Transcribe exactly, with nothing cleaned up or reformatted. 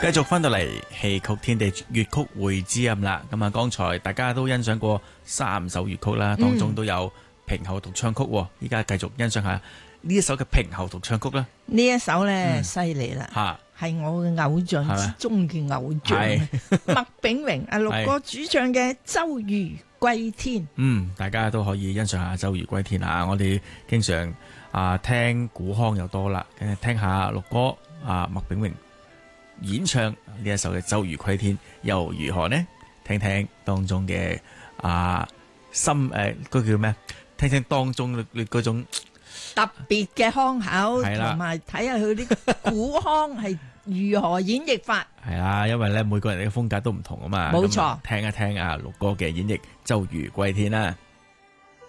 繼續翻到嚟戲曲天地粵曲會之音啦。咁啊，剛才大家都欣賞過三首粵曲啦，當中都有平喉獨唱曲。依家繼續欣賞下呢一首嘅平喉獨唱曲啦。 呢一首咧犀利啦，係、嗯、我嘅偶像之中嘅偶像，麥炳榮阿六哥主唱嘅《周瑜歸天》。 嗯，大家都可以欣賞下《周瑜歸天》啊！我哋經常啊聽古腔又多啦，跟住聽下六哥啊麥炳榮演唱呢一首嘅《周瑜歸天》又如何呢？聽聽當中嘅啊心誒，嗰、呃那個、叫咩？聽聽當中嗰種特別嘅腔口，同埋睇下佢啲古腔係如何演繹法。 係啦，因為咧每個人嘅風格都唔同啊嘛。 冇錯， 聽一聽啊六哥嘅演繹《周瑜歸天》啦。